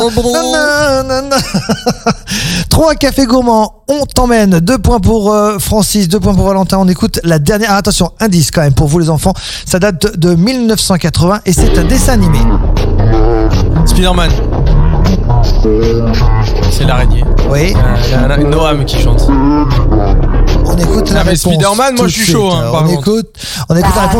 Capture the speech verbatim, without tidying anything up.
Trois cafés gourmands, on t'emmène. Deux points pour euh, Francis, deux points pour Valentin. On écoute la dernière. Ah, attention, indice quand même pour vous les enfants. Ça date de, de dix-neuf cent quatre-vingts et c'est un dessin animé. Spider-Man. C'est l'araignée. Oui. Euh, la, la, Noam qui chante. On écoute la Ah, mais réponse. Spider-Man, moi je suis chaud. Hein, on, écoute, on écoute la réponse.